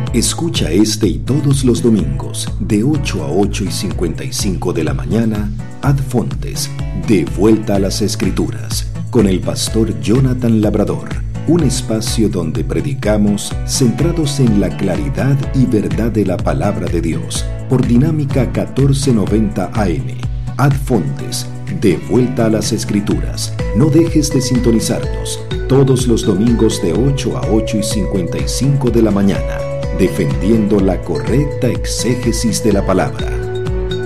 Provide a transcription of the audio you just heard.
Escucha este y todos los domingos de 8 a 8:55 de la mañana, Ad Fontes, de Vuelta a las Escrituras, con el pastor Jonathan Labrador, un espacio donde predicamos centrados en la claridad y verdad de la palabra de Dios, por Dinámica 1490 AM. Ad Fontes, de Vuelta a las Escrituras. No dejes de sintonizarnos todos los domingos de 8 a 8:55 de la mañana, defendiendo la correcta exégesis de la palabra.